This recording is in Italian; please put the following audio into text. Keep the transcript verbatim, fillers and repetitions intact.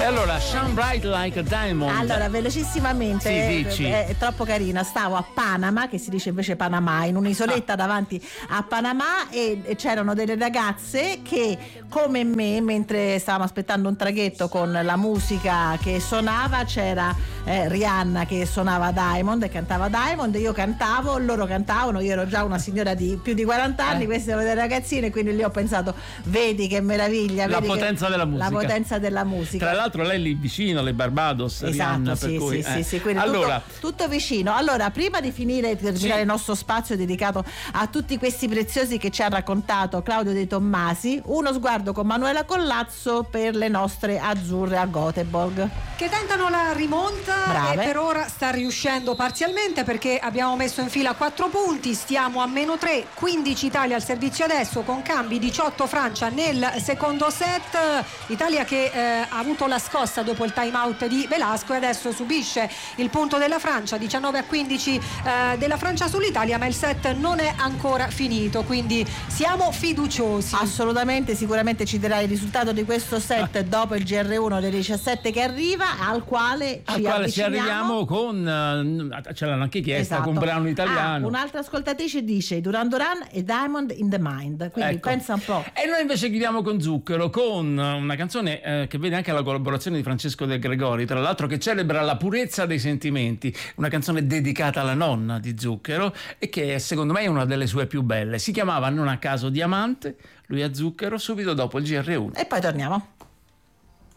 E allora, Shine Bright Like a Diamond. Allora, velocissimamente, sì, dici. È, è troppo carina. Stavo a Panama, che si dice invece Panamà, in un'isoletta ah. davanti a Panamà, e, e c'erano delle ragazze che, come me, mentre stavamo aspettando un traghetto con la musica che suonava, c'era eh, Rihanna che suonava Diamond e cantava Diamond, io cantavo, loro cantavano, io ero già una signora di più di quaranta anni, eh. queste erano delle ragazzine, quindi lì ho pensato, vedi che meraviglia, la vedi potenza che, della musica. La potenza della musica. Tra l'altro lei lì vicino, le Barbados, esatto, Rihanna, sì, per cui, sì, eh. sì, sì, quindi allora, tutto, tutto vicino. Allora, prima di finire, di terminare sì. il nostro spazio dedicato a tutti questi preziosi che ci ha raccontato Claudio De Tommasi, uno sguardo con Manuela Collazzo per le nostre azzurre a Göteborg, che tentano la rimonta. Brave. E per ora sta riuscendo parzialmente, perché abbiamo messo in fila quattro punti, stiamo a meno tre, quindici Italia al servizio adesso con cambi, diciotto Francia nel secondo set. Italia che eh, ha avuto la scossa dopo il time out di Velasco e adesso subisce il punto della Francia, diciannove a quindici eh, della Francia sull'Italia, ma il set non è ancora finito, quindi siamo fiduciosi. Assolutamente, sicuramente ci darà il risultato di questo set ah. dopo il G R uno delle diciassette che arriva, al quale al ci quale ci avviciniamo. arriviamo con uh, ce l'hanno anche chiesta, esatto. con un brano italiano. Ah, un'altra ascoltatrice dice Duran Duran e Diamond in the Mind, quindi ecco. pensa un po'. E noi invece chiudiamo con Zucchero, con una canzone eh, che vede anche la collaborazione di Francesco De Gregori, tra l'altro, che celebra la purezza dei sentimenti, una canzone dedicata alla nonna di Zucchero e che secondo me è una delle sue più belle. Si chiamava non a caso Diamante, lui a Zucchero, subito dopo il G R uno. E poi torniamo.